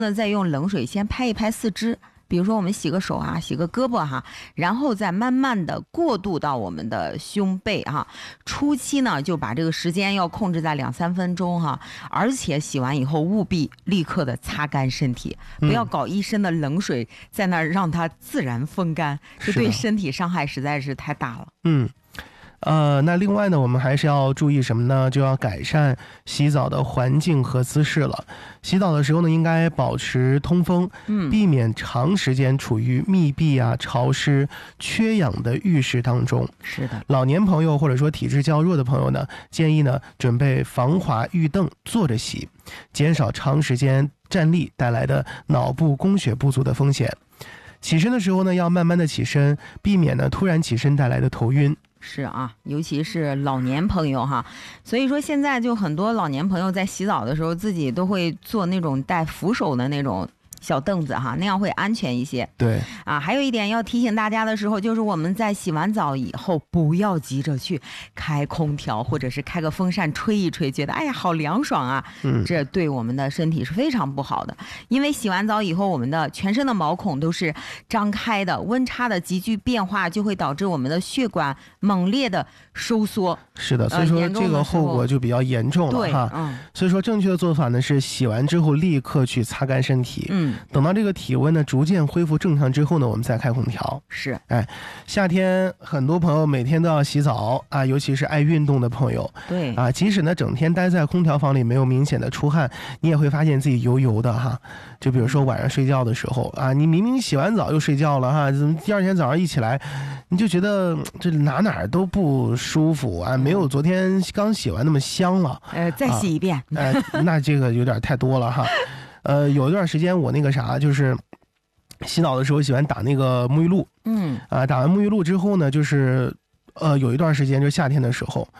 那再用冷水先拍一拍四肢，比如说我们洗个手啊，洗个胳膊哈，然后再慢慢的过渡到我们的胸背哈。初期呢，就把这个时间要控制在2-3分钟哈，而且洗完以后务必立刻的擦干身体，不要搞一身的冷水在那儿让它自然风干，这对身体伤害实在是太大了。 那另外呢，我们还是要注意什么呢？就要改善洗澡的环境和姿势了。洗澡的时候呢，应该保持通风，避免长时间处于密闭啊、潮湿、缺氧的浴室当中。 是的， 老年朋友或者说体质较弱的朋友呢，建议呢准备防滑浴凳坐着洗，减少长时间站立带来的脑部供血不足的风险。起身的时候呢，要慢慢的起身，避免呢突然起身带来的头晕。 是啊，尤其是老年朋友哈，所以说现在就很多老年朋友在洗澡的时候，自己都会做那种带扶手的那种小凳子哈，那样会安全一些。 对啊，还有一点要提醒大家的时候，就是我们在洗完澡以后，不要急着去开空调或者是开个风扇吹一吹，觉得哎呀好凉爽啊，这对我们的身体是非常不好的。因为洗完澡以后，我们的全身的毛孔都是张开的，温差的急剧变化就会导致我们的血管猛烈的收缩。 是的，所以说这个后果就比较严重了哈。所以说正确的做法呢是洗完之后立刻去擦干身体。等到这个体温呢逐渐恢复正常之后呢，我们再开空调。 是， 夏天很多朋友每天都要洗澡啊，尤其是爱运动的朋友。 对啊，即使呢整天待在空调房里没有明显的出汗，你也会发现自己油油的哈。就比如说晚上睡觉的时候啊，你明明洗完澡又睡觉了哈，怎么第二天早上一起来，你就觉得这哪都不舒服啊，没有昨天刚洗完那么香了。 再洗一遍。 那这个有点太多了哈。有一段时间我那个啥，就是洗澡的时候喜欢打那个沐浴露。打完沐浴露之后呢，就是有一段时间，就夏天的时候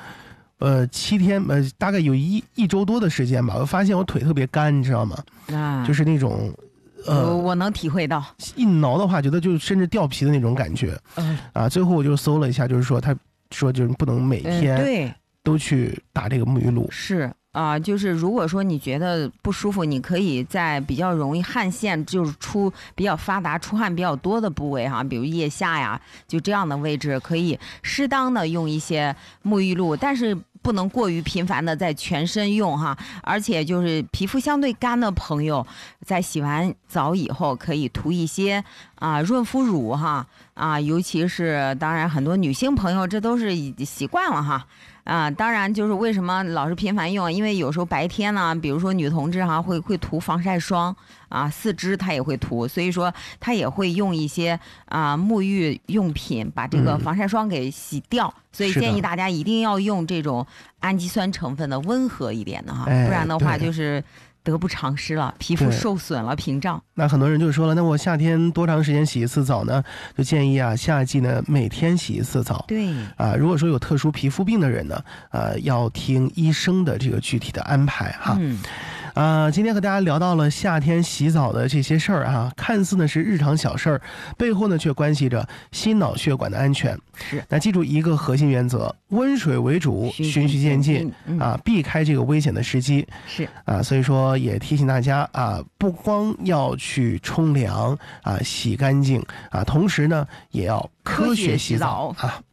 ，7天大概有一周多的时间吧，我发现我腿特别干，你知道吗？就是那种我能体会到， 一挠的话，觉得就甚至掉皮的那种感觉。最后我就搜了一下，就是说他说就是不能每天都去打这个沐浴露。 是。就是如果说你觉得不舒服，你可以在比较容易汗腺就是比较发达、出汗比较多的部位哈，比如腋下呀，就这样的位置，可以适当的用一些沐浴露，但是不能过于频繁的在全身用哈。而且就是皮肤相对干的朋友，在洗完澡以后可以涂一些润肤乳哈尤其是当然很多女性朋友这都是习惯了哈。当然就是为什么老是频繁用，因为有时候白天呢，比如说女同志会涂防晒霜四肢她也会涂，所以说她也会用一些沐浴用品把这个防晒霜给洗掉。所以建议大家一定要用这种氨基酸成分的温和一点的哈，不然的话就是得不偿失了，皮肤受损了，屏障。 那很多人就说了，那我夏天多长时间洗一次澡呢？就建议夏季呢每天洗一次澡。 对如果说有特殊皮肤病的人呢，要听医生的这个具体的安排哈。今天和大家聊到了夏天洗澡的这些事儿看似呢是日常小事儿，背后呢却关系着心脑血管的安全。 是， 那记住一个核心原则：温水为主，循序渐进避开这个危险的时机。 是所以说也提醒大家不光要去冲凉洗干净同时呢也要科学洗澡